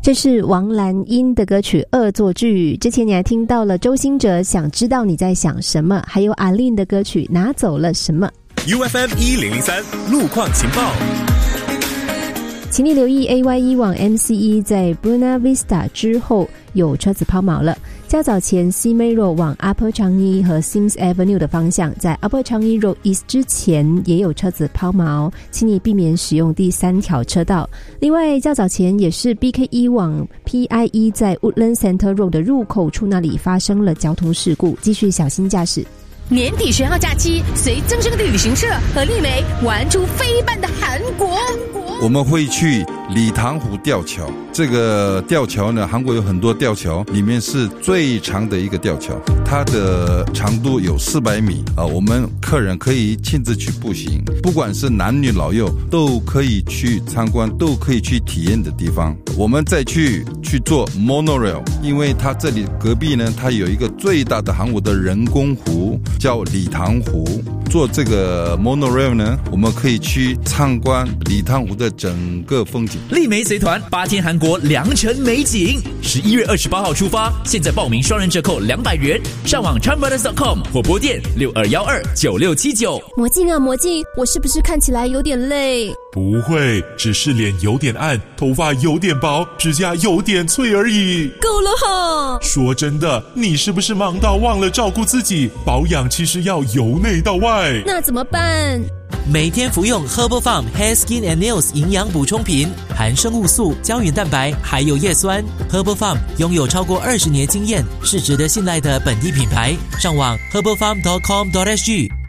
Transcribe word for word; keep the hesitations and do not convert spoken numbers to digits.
这是王蓝英的歌曲《恶作剧》。之前你还听到了周兴哲《想知道你在想什么》，还有阿令的歌曲《拿走了什么》。 U F M 一零零三路况情报， 请你留意 A Y E 往 M C E 在 Buena Vista 之后有车子抛锚了。较早前 Simei Road 往 Upper Changi 和 Sims Avenue 的方向，在 Upper Changi Road East 之前也有车子抛锚，请你避免使用第三条车道。另外较早前也是 B K E 往 P I E 在 Woodland Center Road 的入口处那里发生了交通事故，继续小心驾驶。 年底十号假期，随增生的旅行社和丽梅玩出非一般的韩国。 我们会去礼堂湖吊桥，这个吊桥呢，韩国有很多吊桥，里面是最长的一个吊桥，它的长度有四百米啊。我们客人可以亲自去步行，不管是男女老幼都可以去参观，都可以去体验的地方。我们再去去做 monorail， 因为它这里隔壁呢，它有一个最大的韩国的人工湖，叫礼堂湖。做这个 monorail 呢，我们可以去参观礼堂湖的整个风景。 丽梅随团八天韩国良辰美景，十一月二十八号出发，现在报名双人折扣两百元，上网 charm brothers dot com 或拨电六二一二九六七九。 魔镜啊魔镜，我是不是看起来有点累？ 不会，只是脸有点暗，头发有点薄，指甲有点脆而已。 够了哈！ 说真的，你是不是忙到忘了照顾自己？保养其实要由内到外。 那怎么办？ 每天服用 Herbal Farm Hair Skin and Nails 营养补充品，含生物素、胶原蛋白还有叶酸。Herbal Farm 拥有超过二十年经验，是值得信赖的本地品牌。上网 herbal farm dot com dot s g